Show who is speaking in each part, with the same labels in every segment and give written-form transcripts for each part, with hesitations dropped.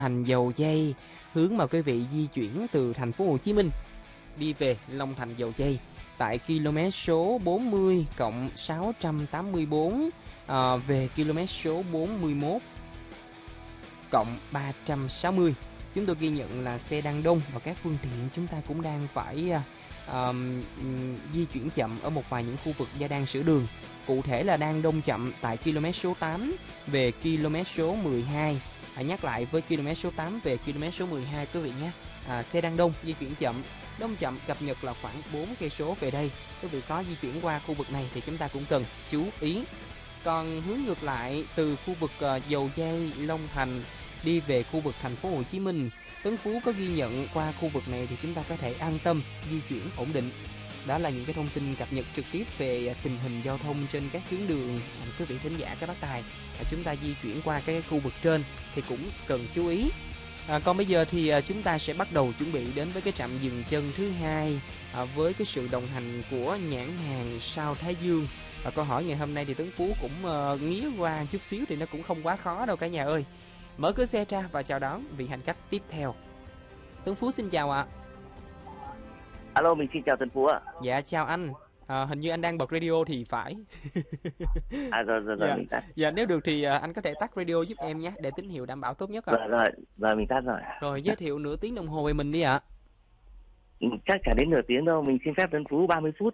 Speaker 1: Thành Dầu Giây, hướng mà quý vị di chuyển từ thành phố Hồ Chí Minh đi về Long Thành Dầu Giây tại km số 40 cộng 684 về km số 41 cộng 360. Chúng tôi ghi nhận là xe đang đông và các phương tiện chúng ta cũng đang phải di chuyển chậm ở một vài những khu vực do đang sửa đường. Cụ thể là đang đông chậm tại km số 8 về km số 12. Nhắc lại với km số 8 về km số 12 quý vị nhé. Xe đang đông, di chuyển chậm. Đông chậm cập nhật là khoảng 4 cây số về đây. Quý vị có di chuyển qua khu vực này thì chúng ta cũng cần chú ý. Còn hướng ngược lại từ khu vực Dầu Giây, Long Thành đi về khu vực thành phố Hồ Chí Minh, Tuấn Phú có ghi nhận qua khu vực này thì chúng ta có thể an tâm di chuyển ổn định. Đó là những cái thông tin cập nhật trực tiếp về tình hình giao thông trên các tuyến đường. Quý vị thính giả, các bác tài, chúng ta di chuyển qua cái khu vực trên thì cũng cần chú ý. Còn bây giờ thì chúng ta sẽ bắt đầu chuẩn bị đến với cái trạm dừng chân thứ hai với cái sự đồng hành của nhãn hàng Sao Thái Dương. Và câu hỏi ngày hôm nay thì Tuấn Phú cũng nghía qua chút xíu thì nó cũng không quá khó đâu cả nhà ơi. Mở cửa xe ra và chào đón vị hành khách tiếp theo. Tuấn Phú xin chào ạ.
Speaker 2: Alo, mình xin chào Tuấn Phú ạ.
Speaker 1: Dạ chào anh. Hình như anh đang bật radio thì phải.
Speaker 2: Rồi,
Speaker 1: dạ.
Speaker 2: Mình tắt.
Speaker 1: Dạ, nếu được thì anh có thể tắt radio giúp em nhé, để tín hiệu đảm bảo tốt nhất ạ.
Speaker 2: Rồi, mình tắt rồi.
Speaker 1: Rồi, giới thiệu nửa tiếng đồng hồ về mình đi ạ.
Speaker 2: Chắc chả đến nửa tiếng đâu, mình xin phép Tuấn Phú 30 phút.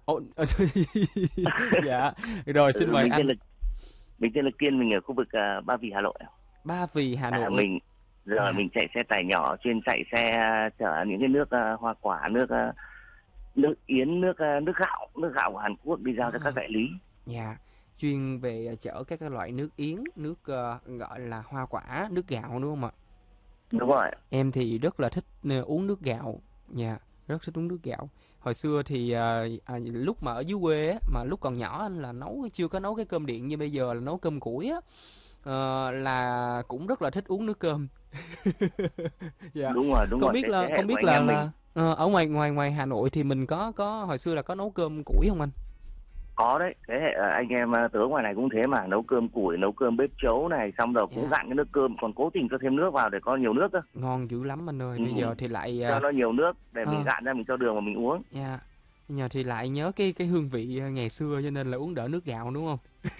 Speaker 1: Dạ, rồi xin mời anh.
Speaker 2: Mình tên là Kiên, mình ở khu vực Ba Vì, Hà Nội.
Speaker 1: Ba Vì, Hà Nội.
Speaker 2: Mình chạy xe tải nhỏ, chuyên chạy xe chở những cái nước hoa quả, nước yến, nước gạo của Hàn Quốc đi giao cho các đại lý.
Speaker 1: Dạ, chuyên về chở các loại nước yến, nước gọi là hoa quả, nước gạo đúng không ạ?
Speaker 2: Đúng rồi.
Speaker 1: Em thì rất là thích uống nước gạo. Dạ, rất thích uống nước gạo. Hồi xưa thì lúc mà ở dưới quê á, mà lúc còn nhỏ anh là chưa có nấu cái cơm điện như bây giờ là nấu cơm củi á, là cũng rất là thích uống nước cơm.
Speaker 2: Dạ. Đúng rồi.
Speaker 1: Không biết là ở ngoài Hà Nội thì mình có hồi xưa là có nấu cơm củi không anh?
Speaker 2: Có đấy, thế hệ anh em tớ ngoài này cũng thế mà, nấu cơm củi, nấu cơm bếp chấu này, xong rồi cũng dặn cái nước cơm, còn cố tình cho thêm nước vào để có nhiều nước cơ.
Speaker 1: Ngon dữ lắm anh ơi. Bây giờ thì lại
Speaker 2: cho nó nhiều nước để mình gạn ra, mình cho đường mà mình uống.
Speaker 1: Dạ. Bây giờ thì lại nhớ cái hương vị ngày xưa cho nên là uống đỡ nước gạo đúng không?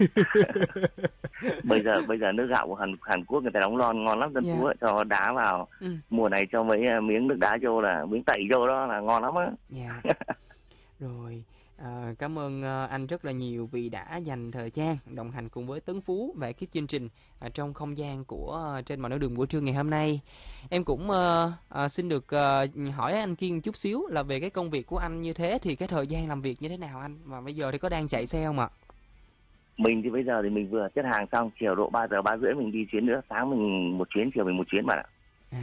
Speaker 2: Bây giờ nước gạo của Hàn Quốc người ta đóng ngon lắm Tân Phú, cho đá vào. Mùa này cho mấy miếng nước đá vô, là miếng tẩy vô đó là ngon lắm á.
Speaker 1: Dạ. Rồi, cảm ơn anh rất là nhiều vì đã dành thời gian đồng hành cùng với Tấn Phú về cái chương trình trong không gian của trên mọi nẻo đường buổi trưa ngày hôm nay. Em cũng xin được hỏi anh Kiên chút xíu là về cái công việc của anh như thế thì cái thời gian làm việc như thế nào anh? Mà bây giờ thì có đang chạy xe không ạ?
Speaker 2: Mình thì bây giờ thì mình vừa chất hàng xong, chiều độ 3 giờ 3 rưỡi mình đi chuyến nữa, sáng mình một chuyến, chiều mình một chuyến bạn ạ.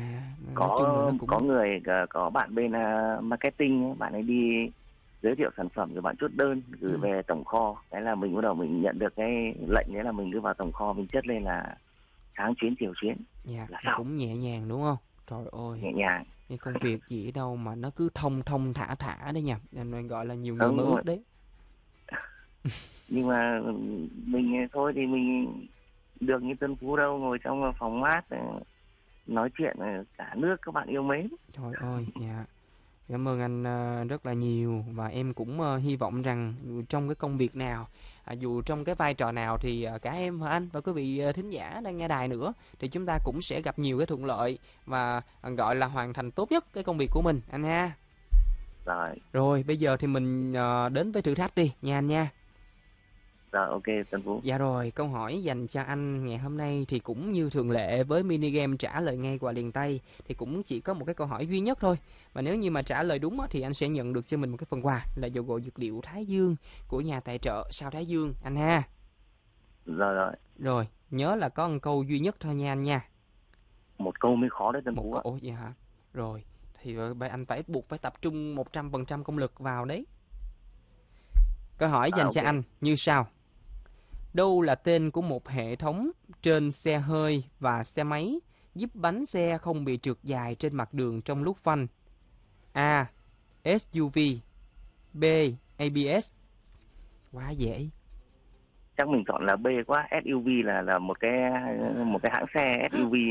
Speaker 2: Có bạn bên marketing, bạn ấy đi giới thiệu sản phẩm rồi bạn chốt đơn gửi về tổng kho. Đấy là mình bắt đầu mình nhận được cái lệnh, đấy là mình cứ vào tổng kho mình chất lên là sáng chuyến chiều chuyến.
Speaker 1: Dạ, là cũng nhẹ nhàng đúng không? Trời ơi,
Speaker 2: nhẹ nhàng.
Speaker 1: Cái công việc gì ở đâu mà nó cứ thông thả đấy nha, nên gọi là nhiều người mơ ước đấy.
Speaker 2: Nhưng mà mình thôi thì mình được như Tân Phú đâu, ngồi trong phòng mát nói chuyện cả nước các bạn yêu mến.
Speaker 1: Trời ơi, dạ. Cảm ơn anh rất là nhiều, và em cũng hy vọng rằng trong cái công việc nào, dù trong cái vai trò nào thì cả em và anh và quý vị thính giả đang nghe đài nữa thì chúng ta cũng sẽ gặp nhiều cái thuận lợi và gọi là hoàn thành tốt nhất cái công việc của mình anh ha. Rồi bây giờ thì mình đến với thử thách đi nha anh nha.
Speaker 2: Rồi, ok Tân Phú.
Speaker 1: Dạ rồi, câu hỏi dành cho anh ngày hôm nay thì cũng như thường lệ với mini game trả lời ngay qua liền tay, thì cũng chỉ có một cái câu hỏi duy nhất thôi. Và nếu như mà trả lời đúng thì anh sẽ nhận được cho mình một cái phần quà là dầu gội dược liệu Thái Dương của nhà tài trợ Sao Thái Dương anh ha. Rồi, nhớ là có một câu duy nhất thôi nha anh nha.
Speaker 2: Một câu mới khó đấy Tân Phú.
Speaker 1: Ủa vậy hả? Rồi, thì anh buộc phải tập trung 100% công lực vào đấy. Câu hỏi dành cho anh như sau. Đâu là tên của một hệ thống trên xe hơi và xe máy giúp bánh xe không bị trượt dài trên mặt đường trong lúc phanh? A. SUV. B. ABS. Quá dễ.
Speaker 2: Chắc mình chọn là B quá. SUV là một cái hãng xe SUV ấy.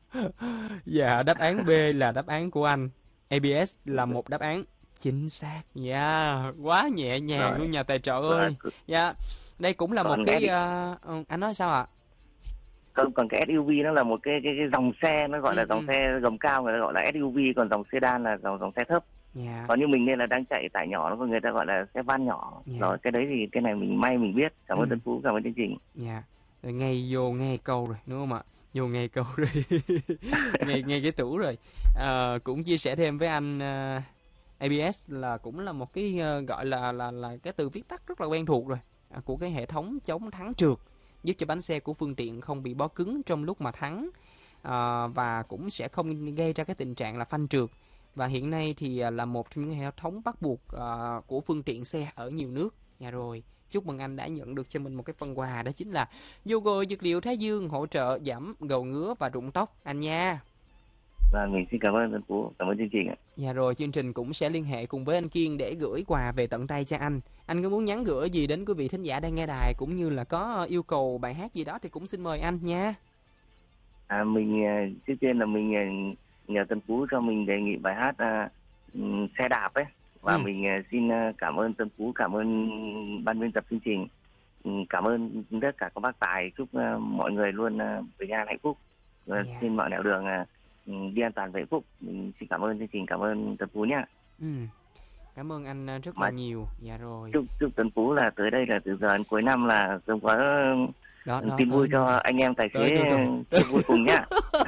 Speaker 1: Dạ, đáp án B là đáp án của anh. ABS là một đáp án chính xác. Dạ, quá nhẹ nhàng
Speaker 2: Rồi,
Speaker 1: luôn nhà tài trợ
Speaker 2: và
Speaker 1: ơi. Dạ, đây cũng là một
Speaker 2: còn
Speaker 1: cái anh nói sao ạ?
Speaker 2: không, còn cái SUV nó là một cái dòng xe, nó gọi là dòng
Speaker 1: Ừ.
Speaker 2: xe gầm cao, người ta gọi là SUV, còn dòng sedan là dòng xe thấp.
Speaker 1: Dạ,
Speaker 2: Còn như mình nên là đang chạy tải nhỏ, nó có người ta gọi là xe van nhỏ.
Speaker 1: dạ,
Speaker 2: Rồi cái đấy thì cái này mình may mình biết. Cảm ơn
Speaker 1: ừ,
Speaker 2: Tân Phú, cảm ơn chương trình.
Speaker 1: dạ. Rồi ngay vô ngay câu rồi, đúng không ạ? Vô ngay câu rồi. ngay ngay cái tủ rồi. Cũng chia sẻ thêm với anh ABS là cũng là một cái gọi là cái từ viết tắt rất là quen thuộc rồi, của cái hệ thống chống thắng trượt, giúp cho bánh xe của phương tiện không bị bó cứng trong lúc mà thắng, và cũng sẽ không gây ra cái tình trạng là phanh trượt. Và hiện nay thì là một trong những hệ thống bắt buộc của phương tiện xe ở nhiều nước. Dạ rồi, chúc mừng anh đã nhận được cho mình một cái phần quà, đó chính là Yogo dược liệu Thái Dương hỗ trợ giảm gầu ngứa và rụng tóc anh nha.
Speaker 2: Và mình xin cảm ơn Tân Phú, cảm ơn chương trình ạ.
Speaker 1: Dạ rồi, chương trình cũng sẽ liên hệ cùng với anh Kiên để gửi quà về tận tay cho anh. Anh có muốn nhắn gửi gì đến quý vị thính giả đang nghe đài, cũng như là có yêu cầu bài hát gì đó thì cũng xin mời anh nha.
Speaker 2: Mình trước tiên là mình nhờ Tân Phú cho mình đề nghị bài hát xe đạp ấy, và mình xin cảm ơn Tân Phú, cảm ơn ban biên tập chương trình, cảm ơn tất cả các bác tài, chúc mọi người luôn về nhà hạnh phúc, trên mọi nẻo đường đi an toàn về hạnh phúc. Mình xin cảm ơn chương trình, cảm ơn Tân Phú nhé.
Speaker 1: Cảm ơn anh rất là nhiều. Dạ rồi.
Speaker 2: Chúc Tân Phú là tới đây là từ giờ đến cuối năm là sớm có tin vui cho anh em tài xế vui cùng nhá.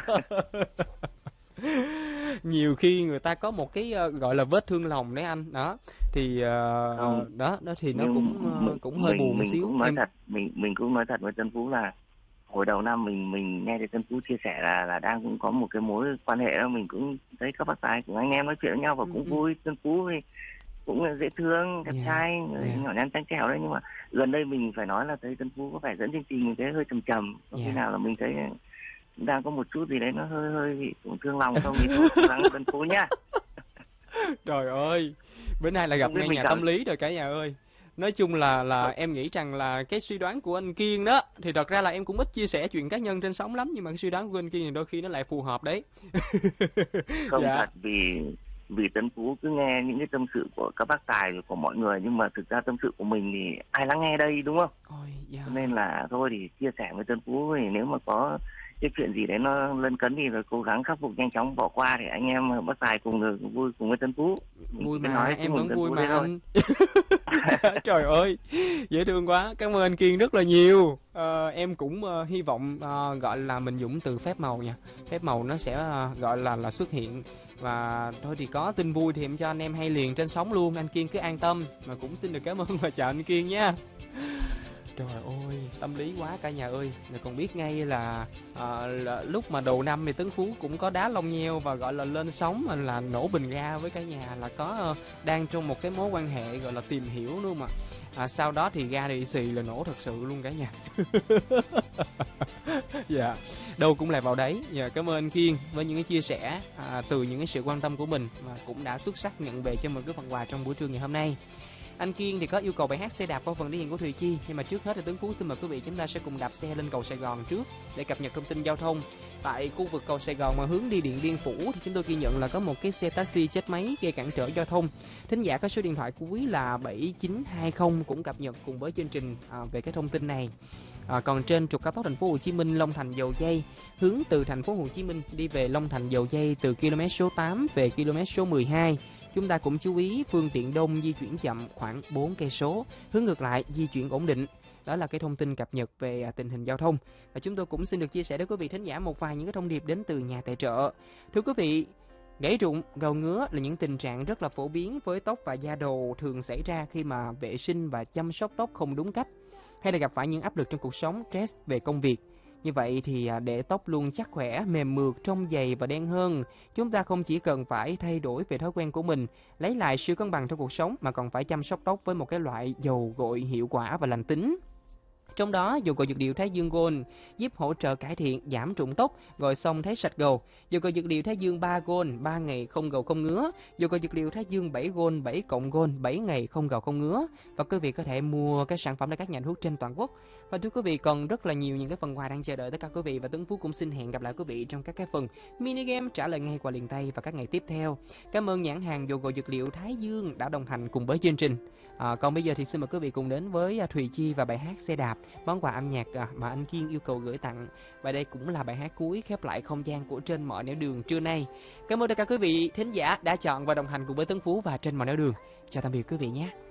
Speaker 1: Nhiều khi người ta có một cái gọi là vết thương lòng đấy anh, đó thì đó thì nó cũng hơi buồn một xíu.
Speaker 2: Mình cũng nói thật với Tân Phú là hồi đầu năm mình nghe thấy Tân Phú chia sẻ là đang cũng có một cái mối quan hệ đó, mình cũng thấy các bác tài cùng anh em nói chuyện với nhau và cũng vui. Tân Phú thì cũng dễ thương, đẹp trai, nhỏ nhắn trắng trẻo đấy, nhưng mà gần đây mình phải nói là thấy Tân Phú có vẻ dẫn chương trình mình thấy hơi trầm trầm. Có khi nào là mình thấy đang có một chút gì đấy nó hơi bị tổn thương lòng không, thì thôi cố gắng Tân Phú nhá.
Speaker 1: Trời ơi, bữa nay là gặp ngay nhà tâm lý rồi cả nhà ơi. Nói chung là em nghĩ rằng là cái suy đoán của anh Kiên đó, thì thật ra là em cũng ít chia sẻ chuyện cá nhân trên sóng lắm, nhưng mà cái suy đoán của anh Kiên thì đôi khi nó lại phù hợp đấy.
Speaker 2: Không, thật vì Tân Phú cứ nghe những cái tâm sự của các bác tài của mọi người, nhưng mà thực ra tâm sự của mình thì ai lắng nghe đây, đúng không? Cho nên là thôi thì chia sẻ với Tân Phú, thì nếu mà có cái chuyện gì đấy nó lấn cấn thì rồi cố gắng khắc phục nhanh chóng bỏ qua, để anh em bác tài cùng được vui cùng với Tân Phú.
Speaker 1: Vui mà nói, em vẫn vui mà anh. Trời ơi, dễ thương quá. Cảm ơn anh Kiên rất là nhiều. Em cũng hy vọng gọi là mình dùng từ phép màu nha. Phép màu nó sẽ gọi là xuất hiện. Và thôi thì có tin vui thì em cho anh em hay liền trên sóng luôn. Anh Kiên cứ an tâm. Mà cũng xin được cảm ơn và chào anh Kiên nha. Trời ơi, tâm lý quá cả nhà ơi. Rồi còn biết ngay là lúc mà đầu năm thì Tấn Phú cũng có đá lông nheo và gọi là lên sóng là nổ bình ga với cả nhà, là có đang trong một cái mối quan hệ gọi là tìm hiểu đúng không ạ? Sau đó thì ga đi xì là nổ thật sự luôn cả nhà. Dạ, đâu cũng là vào đấy. Dạ, cảm ơn anh Kiên với những cái chia sẻ từ những cái sự quan tâm của mình, mà cũng đã xuất sắc nhận về cho mình cái phần quà trong buổi trưa ngày hôm nay. Anh Kiên thì có yêu cầu bài hát xe đạp qua phần thể hiện của Thùy Chi, nhưng mà trước hết thì Tuấn Phú xin mời quý vị chúng ta sẽ cùng đạp xe lên cầu Sài Gòn trước để cập nhật thông tin giao thông. Tại khu vực cầu Sài Gòn mà hướng đi Điện Biên Phủ thì chúng tôi ghi nhận là có một cái xe taxi chết máy gây cản trở giao thông. Thính giả có số điện thoại cuối là 7920 cũng cập nhật cùng với chương trình về cái thông tin này. Còn trên trục cao tốc thành phố Hồ Chí Minh Long Thành Dầu Giây hướng từ thành phố Hồ Chí Minh đi về Long Thành Dầu Giây từ km số 8 về km số 12. Chúng ta cũng chú ý phương tiện đông di chuyển chậm khoảng 4 cây số, hướng ngược lại di chuyển ổn định. Đó là cái thông tin cập nhật về tình hình giao thông. Và chúng tôi cũng xin được chia sẻ đến quý vị thính giả một vài những cái thông điệp đến từ nhà tài trợ. Thưa quý vị, gãy rụng, gầu ngứa là những tình trạng rất là phổ biến với tóc và da đầu, thường xảy ra khi mà vệ sinh và chăm sóc tóc không đúng cách, hay là gặp phải những áp lực trong cuộc sống, stress về công việc. Như vậy thì để tóc luôn chắc khỏe, mềm mượt, trong dày và đen hơn, chúng ta không chỉ cần phải thay đổi về thói quen của mình, lấy lại sự cân bằng trong cuộc sống, mà còn phải chăm sóc tóc với một cái loại dầu gội hiệu quả và lành tính. Trong đó, dầu gội dược liệu Thái Dương Gold giúp hỗ trợ cải thiện, giảm rụng tóc, gội xong thấy sạch gầu. Dầu gội dược liệu Thái Dương 3 Gold, 3 ngày không gầu không ngứa. Dầu gội dược liệu Thái Dương 7 Gold, 7 cộng Gold, 7 ngày không gầu không ngứa. Và quý vị có thể mua các sản phẩm tại các nhà thuốc trên toàn quốc. Và thưa quý vị, còn rất là nhiều những cái phần quà đang chờ đợi tất cả quý vị, và Tuấn Phú cũng xin hẹn gặp lại quý vị trong các cái phần mini game trả lời ngay qua liền tay và các ngày tiếp theo. Cảm ơn nhãn hàng dầu gội dược liệu Thái Dương đã đồng hành cùng với chương trình. Còn bây giờ thì xin mời quý vị cùng đến với Thùy Chi và bài hát Xe đạp, món quà âm nhạc mà anh Kiên yêu cầu gửi tặng. Và đây cũng là bài hát cuối khép lại không gian của Trên Mọi Nẻo Đường trưa nay. Cảm ơn tất cả quý vị thính giả đã chọn và đồng hành cùng với Tuấn Phú và Trên Mọi Nẻo Đường. Chào tạm biệt quý vị nhé.